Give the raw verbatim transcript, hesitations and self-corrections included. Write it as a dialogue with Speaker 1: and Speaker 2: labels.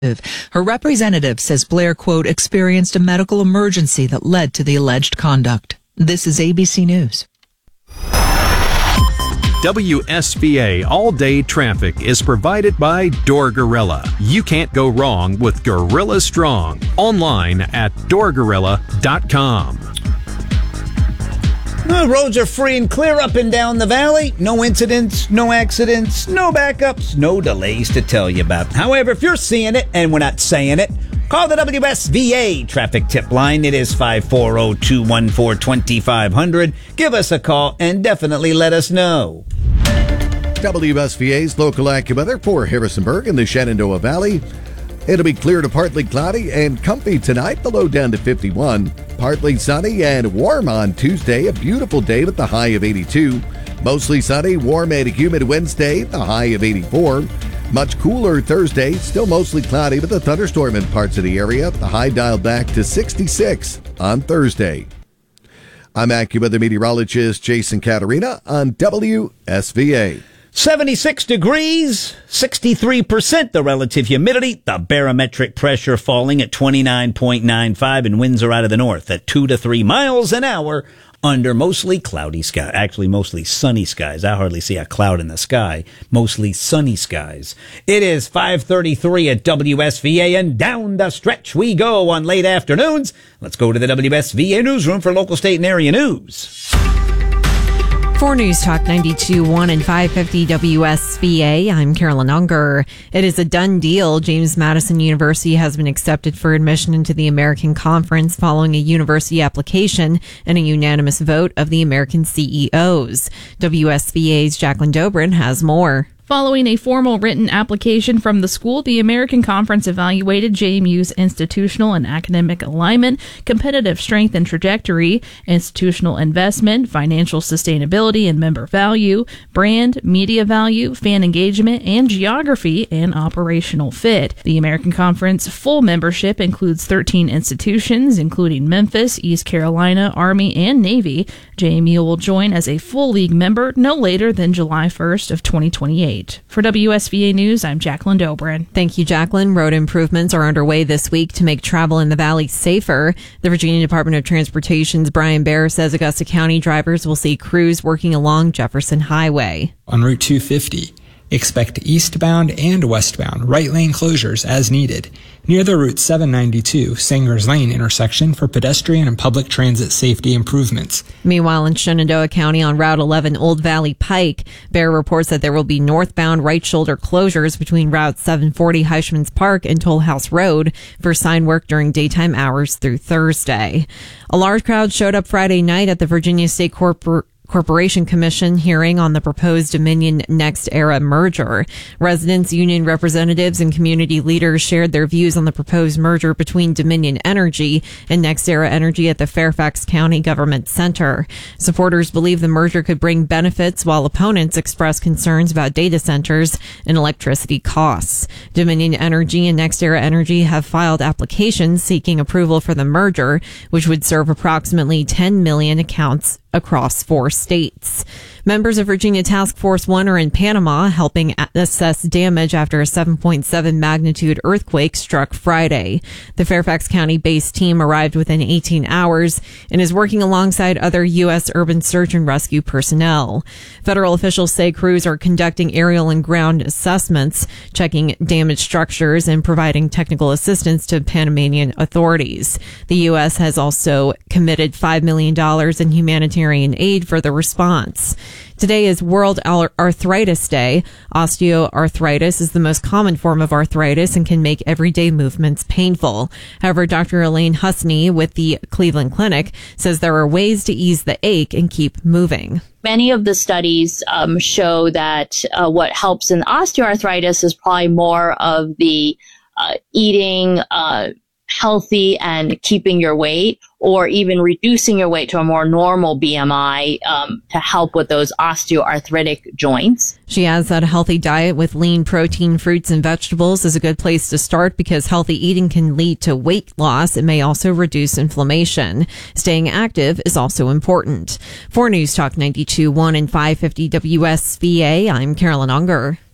Speaker 1: Her representative says Blair, quote, experienced a medical emergency that led to the alleged conduct. This is A B C News.
Speaker 2: W S V A All-Day Traffic is provided by Door Gorilla. You can't go wrong with Gorilla Strong. Online at door gorilla dot com.
Speaker 3: The roads are free and clear up and down the valley. No incidents, no accidents, no backups, no delays to tell you about. However, if you're seeing it and we're not saying it, call the W S V A traffic tip line. It is five four zero, two one four, two five zero zero. Give us a call and definitely let us know.
Speaker 4: W S V A's local AccuWeather for Harrisonburg and the Shenandoah Valley. It'll be clear to partly cloudy and comfy tonight, the low down to fifty-one. Partly sunny and warm on Tuesday, a beautiful day with the high of eighty-two. Mostly sunny, warm and humid Wednesday, the high of eighty-four. Much cooler Thursday, still mostly cloudy with a thunderstorm in parts of the area. The high dialed back to sixty-six on Thursday. I'm AccuWeather meteorologist Jason Caterina on W S V A.
Speaker 3: seventy-six degrees, sixty-three percent the relative humidity, the barometric pressure falling at twenty-nine point nine five, and winds are out of the north at two to three miles an hour under mostly cloudy sky. Actually, mostly sunny skies. I hardly see a cloud in the sky. Mostly sunny skies. It is five thirty-three at W S V A, and down the stretch we go on late afternoons. Let's go to the W S V A newsroom for local, state, and area news.
Speaker 5: For News Talk ninety-two point one and five fifty W S V A, I'm Carolyn Unger. It is a done deal. James Madison University has been accepted for admission into the American Conference following a university application and a unanimous vote of the American C E Os. W S V A's Jacqueline Dobrin has more.
Speaker 6: Following a formal written application from the school, the American Conference evaluated J M U's institutional and academic alignment, competitive strength and trajectory, institutional investment, financial sustainability and member value, brand, media value, fan engagement, and geography and operational fit. The American Conference full membership includes thirteen institutions, including Memphis, East Carolina, Army, and Navy. J M U will join as a full league member no later than July first of twenty twenty-eight. For W S V A News, I'm Jacqueline Dobrin.
Speaker 5: Thank you, Jacqueline. Road improvements are underway this week to make travel in the valley safer. The Virginia Department of Transportation's Brian Baer says Augusta County drivers will see crews working along Jefferson Highway.
Speaker 7: On Route two fifty, expect eastbound and westbound right lane closures as needed near the Route seven ninety-two Sangers Lane intersection for pedestrian and public transit safety improvements.
Speaker 5: Meanwhile, in Shenandoah County on Route eleven Old Valley Pike, Bear reports that there will be northbound right shoulder closures between Route seven forty Heishman's Park and Toll House Road for sign work during daytime hours through Thursday. A large crowd showed up Friday night at the Virginia State Corporation Corporation Commission hearing on the proposed Dominion NextEra merger. Residents, union representatives, and community leaders shared their views on the proposed merger between Dominion Energy and NextEra Energy at the Fairfax County Government Center. Supporters believe the merger could bring benefits, while opponents express concerns about data centers and electricity costs. Dominion Energy and NextEra Energy have filed applications seeking approval for the merger, which would serve approximately ten million accounts across four states. Members of Virginia Task Force One are in Panama helping assess damage after a seven point seven magnitude earthquake struck Friday. The Fairfax County-based team arrived within eighteen hours and is working alongside other U S urban search and rescue personnel. Federal officials say crews are conducting aerial and ground assessments, checking damaged structures, and providing technical assistance to Panamanian authorities. The U S has also committed five million dollars in humanitarian aid for the response. Today is World Arthritis Day. Osteoarthritis is the most common form of arthritis and can make everyday movements painful. However, Doctor Elaine Husney with the Cleveland Clinic says there are ways to ease the ache and keep moving.
Speaker 8: Many of the studies um, show that uh, what helps in osteoarthritis is probably more of the uh, eating uh, healthy and keeping your weight, or even reducing your weight to a more normal B M I um, to help with those osteoarthritic joints.
Speaker 5: She adds that a healthy diet with lean protein, fruits, and vegetables is a good place to start because healthy eating can lead to weight loss. It may also reduce inflammation. Staying active is also important. For News Talk ninety-two point one and five fifty W S V A, I'm Carolyn Unger.